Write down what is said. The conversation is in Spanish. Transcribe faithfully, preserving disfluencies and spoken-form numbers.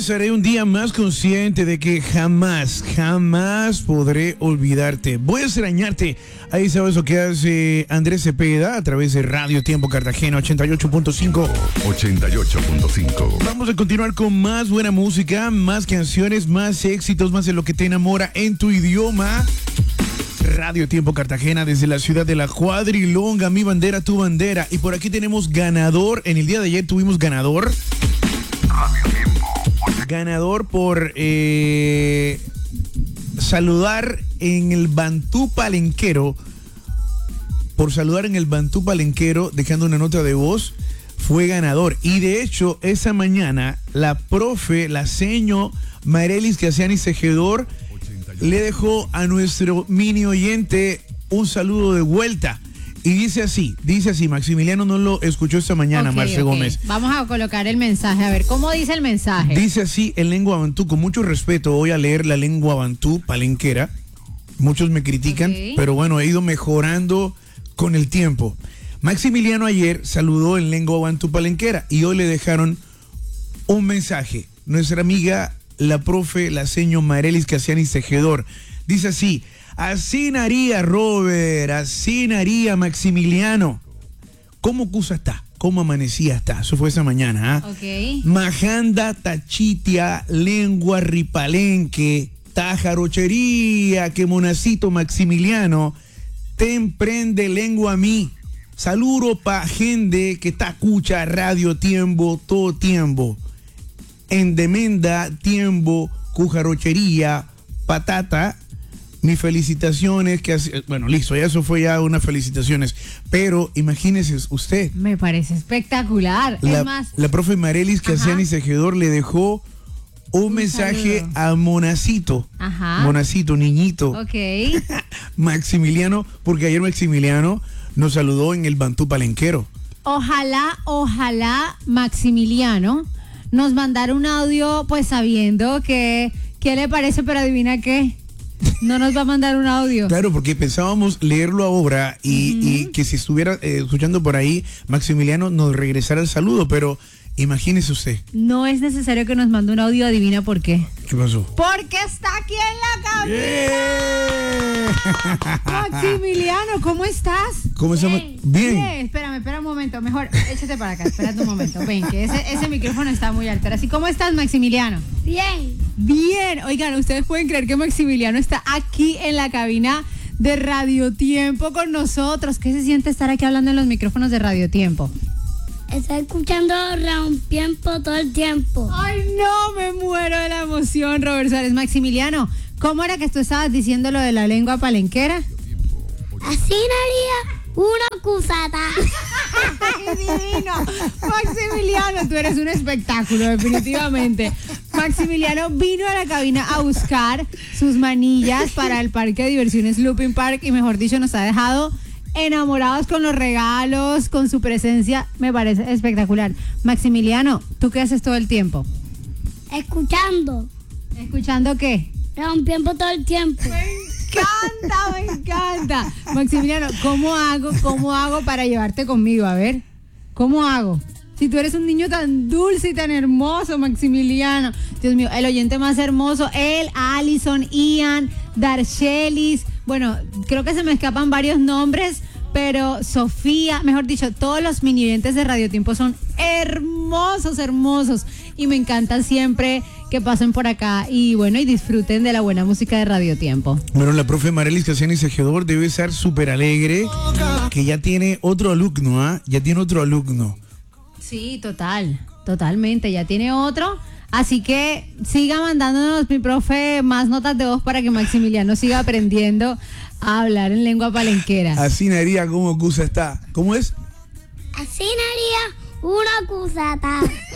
estaré un día más consciente de que jamás, jamás podré olvidarte. Voy a extrañarte. Ahí sabes lo que hace Andrés Cepeda a través de Radio Tiempo Cartagena ochenta y ocho punto cinco. ochenta y ocho punto cinco. Vamos a continuar con más buena música, más canciones, más éxitos, más de lo que te enamora en tu idioma. Radio Tiempo Cartagena desde la ciudad de La Cuadrilonga, mi bandera, tu bandera. Y por aquí tenemos ganador. En el día de ayer tuvimos ganador. Radio Tiempo. Ganador por eh, saludar en el Bantú Palenquero. Por saludar en el Bantú Palenquero, dejando una nota de voz, fue ganador. Y de hecho, esa mañana, la profe, la seño Marelis Casiani Cejedor, le dejó a nuestro mini oyente un saludo de vuelta. Y dice así, dice así, Maximiliano no lo escuchó esta mañana, okay, Marce okay. Gómez. Vamos a colocar el mensaje, a ver, ¿cómo dice el mensaje? Dice así en lengua bantú, con mucho respeto voy a leer la lengua bantú palenquera. Muchos me critican, okay, pero bueno, he ido mejorando con el tiempo. Maximiliano ayer saludó en lengua bantú palenquera y hoy le dejaron un mensaje. Nuestra amiga, la profe, la seño Marelis Casiani Cejedor, dice así: así naría Robert, así naría Maximiliano. ¿Cómo cusa está? ¿Cómo amanecía está? Eso fue esa mañana, ¿ah? ¿eh? Ok. Majanda, tachitia, lengua ripalenque, tajarochería, que monacito Maximiliano, te emprende lengua a mí. Saludo pa' gente que está escucha radio tiempo, todo tiempo. En demenda, tiempo, cujarochería, patata. Mis felicitaciones, que hace, bueno, listo, ya eso fue ya unas felicitaciones, pero imagínese usted. Me parece espectacular. La, es más, la profe Marelis Casiani Cejedor le dejó un, un mensaje saludo a Monacito. Ajá. Monacito, niñito. Ok. Maximiliano, porque ayer Maximiliano nos saludó en el Bantú Palenquero. Ojalá, ojalá Maximiliano nos mandara un audio, pues sabiendo que, ¿qué le parece? Pero adivina qué. No nos va a mandar un audio. Claro, porque pensábamos leerlo ahora y, uh-huh, y que si estuviera eh, escuchando por ahí, Maximiliano nos regresara el saludo, pero imagínese usted. No es necesario que nos mande un audio, adivina por qué. ¿Qué pasó? Porque está aquí en la cabina. Yeah. Maximiliano, ¿cómo estás? ¿Cómo estamos? Bien. Bien. Bien. Espérame, espera un momento. Mejor, échate para acá. Espérate un momento. Ven, que ese, ese micrófono está muy alto. Así, ¿cómo estás, Maximiliano? Bien. Bien. Oigan, ¿ustedes pueden creer que Maximiliano está aquí en la cabina de Radio Tiempo con nosotros? ¿Qué se siente estar aquí hablando en los micrófonos de Radio Tiempo? Estoy escuchando Radio Tiempo todo el tiempo. Ay, no, me muero de la emoción, Robert Suárez. Maximiliano, ¿cómo era que tú estabas diciendo lo de la lengua palenquera? Así naría una cusata. ¡Qué divino! Maximiliano, tú eres un espectáculo, definitivamente. Maximiliano vino a la cabina a buscar sus manillas para el parque de diversiones Looping Park y, mejor dicho, nos ha dejado enamorados con los regalos, con su presencia. Me parece espectacular. Maximiliano, ¿tú qué haces todo el tiempo? Escuchando. ¿Escuchando qué? Radio Tiempo todo el tiempo. Me encanta, me encanta. Maximiliano, ¿cómo hago, cómo hago para llevarte conmigo? A ver, ¿cómo hago? Si tú eres un niño tan dulce y tan hermoso, Maximiliano. Dios mío, el oyente más hermoso, él, Allison, Ian, Darchelis. Bueno, creo que se me escapan varios nombres, pero Sofía, mejor dicho, todos los mini oyentes de Radio Tiempo son hermosos, hermosos. Y me encanta siempre que pasen por acá y bueno, y disfruten de la buena música de Radio Tiempo. Bueno, la profe Marelis Casiani Cejedor debe estar súper alegre, que ya tiene otro alumno, ¿ah? ¿eh? Ya tiene otro alumno. Sí, total, totalmente, ya tiene otro. Así que siga mandándonos, mi profe, más notas de voz para que Maximiliano siga aprendiendo a hablar en lengua palenquera. Así naría como cusa está. ¿Cómo es? Así naría una cusata.